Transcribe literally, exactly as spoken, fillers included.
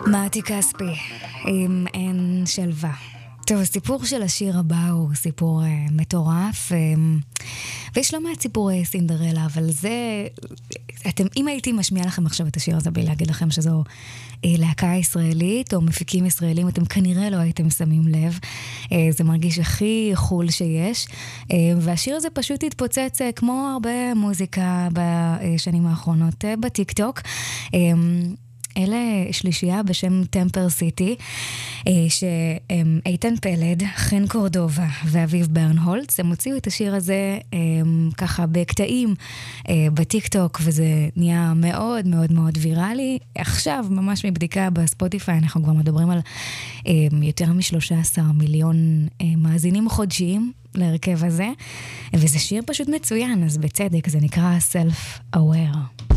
מתי כספי עם אין שלווה. טוב, הסיפור של השיר הבא הוא סיפור uh, מטורף, um, ויש לא מעט סיפורי סינדרלה, אבל זה, אתם, אם הייתי משמיעה לכם עכשיו את השיר הזה בלי להגיד לכם שזו uh, להקה ישראלית או מפיקים ישראלים, אתם כנראה לא הייתם שמים לב. uh, זה מרגיש הכי חול שיש, uh, והשיר הזה פשוט התפוצץ uh, כמו הרבה מוזיקה בשנים האחרונות uh, בטיק טוק. uh, אלה שלישייה בשם טמפר סיטי, שאיתן פלד, חן קורדובה ואביב ברנהולץ, הם הוציאו את השיר הזה ככה בקטעים בטיק טוק, וזה נהיה מאוד מאוד מאוד ויראלי. עכשיו, ממש מבדיקה בספוטיפיי, אנחנו כבר מדברים על יותר מ-שלושה עשר מיליון מאזינים חודשיים להרכב הזה, וזה שיר פשוט מצוין, אז בצדק זה נקרא Self Aware.